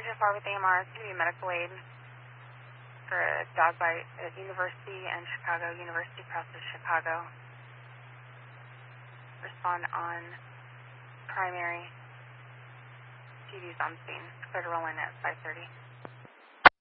HFR with AMR, it's going to be medical aid for a dog bite at University and Chicago, University across the Chicago. Respond on primary. TV's on scene. Clear to roll in at 5:30.